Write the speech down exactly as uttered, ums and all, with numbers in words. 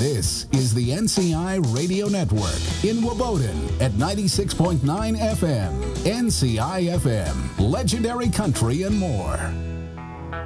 This is the N C I Radio Network in Waboden at ninety-six point nine F M. N C I F M, legendary country and more.